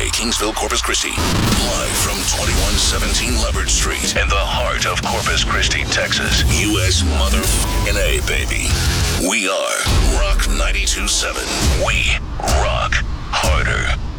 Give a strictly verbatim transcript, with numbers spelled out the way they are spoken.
Kingsville, Corpus Christi. Live from twenty-one seventeen Leopard Street in the heart of Corpus Christi, Texas. U S mother F***ing A, baby. We are Rock ninety-two point seven. We rock harder.